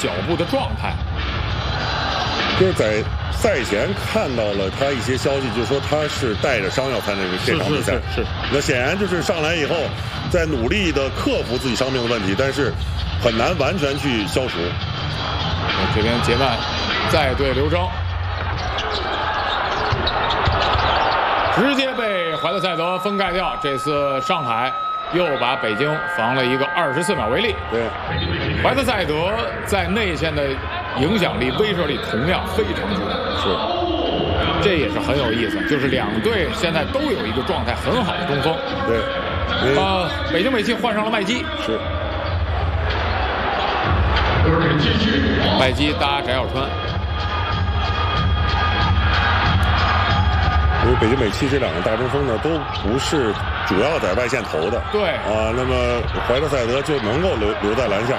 脚步的状态。 就是在赛前看到了他一些消息，就说他是带着伤要参加这场比赛。 是。 那显然就是上来以后，在努力的克服自己伤病的问题，但是很难完全去消除。 这边杰曼再对刘铮，直接被怀特塞德封盖掉。这次上海又把北京防了一个24秒为例。 对， 怀特塞德在内线的影响力、威慑力同样非常巨大。 是， 这也是很有意思，就是两队现在都有一个状态很好的中锋。 对， 北京北汽换上了麦基。 是。 麦基搭翟小川。 因为北京北汽这两个大中锋呢，都不是主要在外线投的。 对啊，那么怀特塞德就能够留在篮下。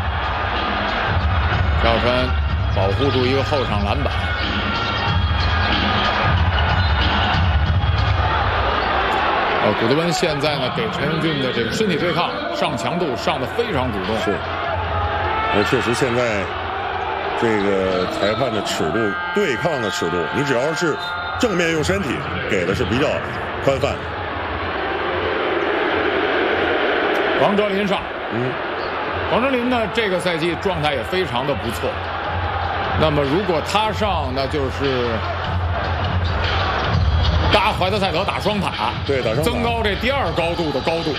翟小川保护住一个后场篮板。古德温现在呢，给陈英俊的这个身体对抗、上强度上的非常主动。 是。确实，现在这个裁判的尺度、对抗的尺度，你只要是正面用身体，给的是比较宽泛。 王哲林上，王哲林呢，这个赛季状态也非常的不错。那么如果他上，那就是搭怀特塞德打双塔， 对，打双塔， 增高这第二高度的高度。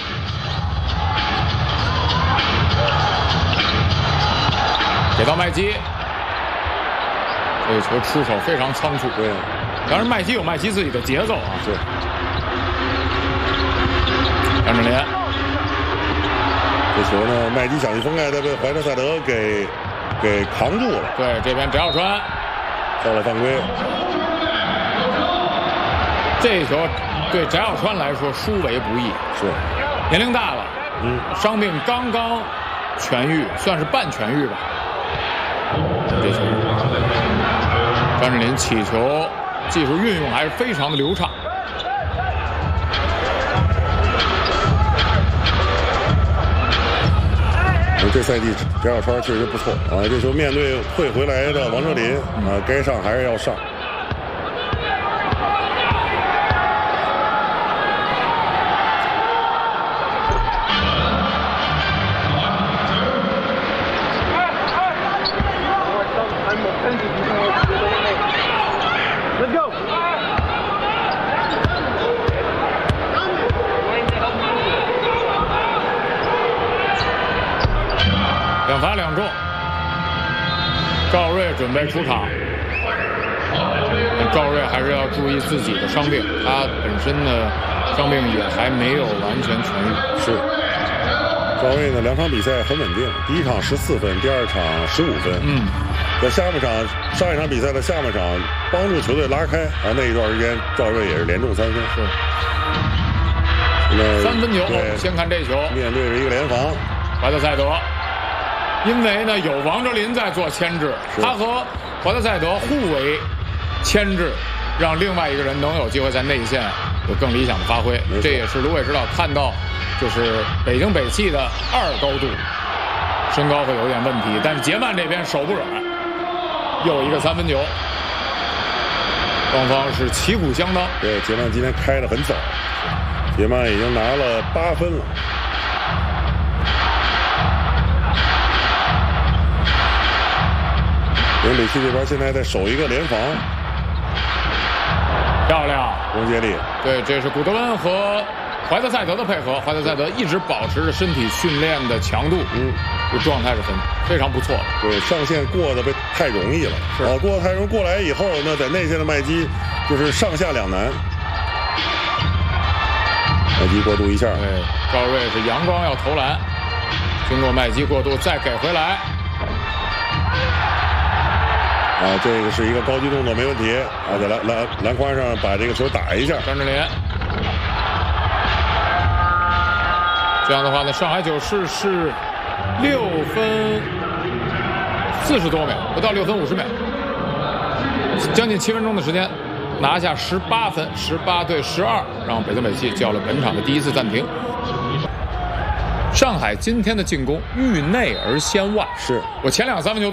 给到麦基，这个球出手非常仓促。 对， 当然麦基有麦基自己的节奏啊。 是。 张智霖， 这球呢，麦基想去封盖，但被怀特塞德给扛住了。 对，这边翟小川到了犯规。 这一球对翟小川来说殊为不易。 是。 年龄大了，伤病刚刚痊愈，算是半痊愈吧。这球，张智霖起球技术运用还是非常的流畅。 这赛季翟小川确实不错啊！这球面对退回来的王哲林啊，该上还是要上。 Let's go. 两罚两中，赵睿准备出场。赵睿还是要注意自己的伤病，他本身呢伤病也还没有完全痊愈。 是。赵睿呢2场比赛很稳定，第一场14分，第二场15分。在下半场上一场比赛的下半场帮助球队拉开啊，那一段时间赵睿也是连中3分。 是。3分球，先看这球， 面对着一个联防， 怀特塞德。因为呢有王哲林在做牵制，他和怀特塞德互为牵制，让另外一个人能有机会在内线有更理想的发挥。这也是卢伟指导看到，就是北京北汽的2高度身高会有点问题，但是杰曼这边手不软，又一个3分球，双方是旗鼓相当。 对，杰曼今天开得很早，杰曼已经拿了8分了。北汽这边现在在守一个联防， 漂亮， 攻接力。 对，这是古德温和怀特塞德的配合，怀特塞德一直保持着身体训练的强度，这状态是非常不错的。 对，上线过得太容易了，是啊，过得太容易，过来以后，那在内线的麦基就是上下两难。麦基过渡一下， 对，赵睿是阳光要投篮，经过麦基过渡再给回来。 啊，这个是一个高级动作，没问题啊，在篮筐上把这个球打一下。 张智霖，这样的话呢，上海九世是6分40多秒，不到6分50秒，将近7分钟的时间，拿下18分，18对12，让北京北汽叫了本场的第1次暂停。上海今天的进攻遇内而先外， 是我前2个3分球。